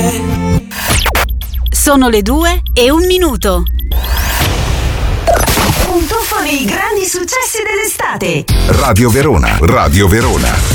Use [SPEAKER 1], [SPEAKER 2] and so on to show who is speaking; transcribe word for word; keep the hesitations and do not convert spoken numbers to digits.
[SPEAKER 1] Sono le due e un minuto.
[SPEAKER 2] Un tuffo nei grandi successi dell'estate.
[SPEAKER 3] Radio Verona, Radio Verona.